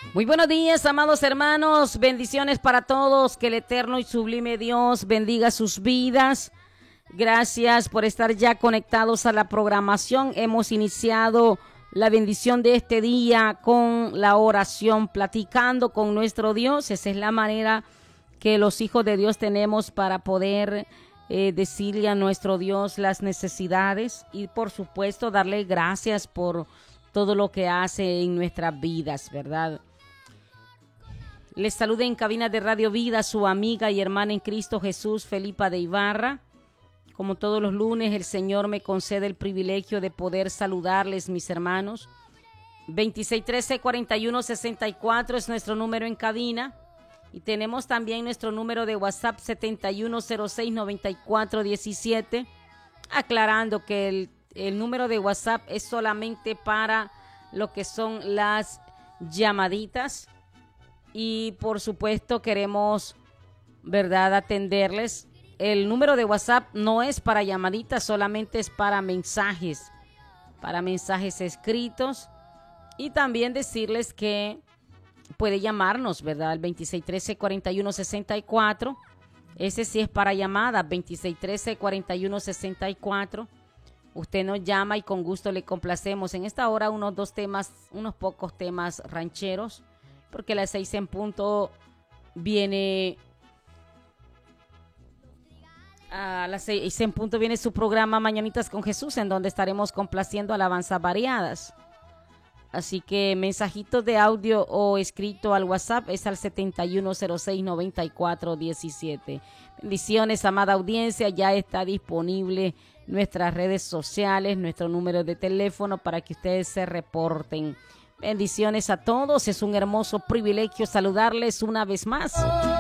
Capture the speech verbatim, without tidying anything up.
Muy buenos días, amados hermanos. Bendiciones para todos. Que el eterno y sublime Dios bendiga sus vidas. Gracias por estar ya conectados a la programación. Hemos iniciado la bendición de este día con la oración, platicando con nuestro Dios. Esa es la manera que los hijos de Dios tenemos para poder eh, decirle a nuestro Dios las necesidades y, por supuesto, darle gracias por todo lo que hace en nuestras vidas, ¿verdad? Les saluda en cabina de Radio Vida su amiga y hermana en Cristo Jesús, Felipa de Ibarra. Como todos los lunes, el Señor me concede el privilegio de poder saludarles, mis hermanos. veintiséis trece cuarenta y uno sesenta y cuatro es nuestro número en cabina. Y tenemos también nuestro número de WhatsApp setenta y uno cero seis noventa y cuatro diecisiete. Aclarando que el, el número de WhatsApp es solamente para lo que son las llamaditas. Y por supuesto queremos, ¿verdad?, atenderles. El número de WhatsApp no es para llamaditas, solamente es para mensajes, para mensajes escritos. Y también decirles que puede llamarnos, ¿verdad? El veintiséis trece cuarenta y uno sesenta y cuatro. Ese sí es para llamadas, veintiséis trece cuarenta y uno sesenta y cuatro. Usted nos llama y con gusto le complacemos. En esta hora unos dos temas, unos pocos temas rancheros, porque a las seis en punto viene... A las seis en punto viene su programa Mañanitas con Jesús, en donde estaremos complaciendo alabanzas variadas. Así que mensajitos de audio o escrito al WhatsApp es al setenta y uno cero seis noventa y cuatro diecisiete. Bendiciones, amada audiencia. Ya está disponible nuestras redes sociales, nuestro número de teléfono para que ustedes se reporten. Bendiciones a todos. Es un hermoso privilegio saludarles una vez más.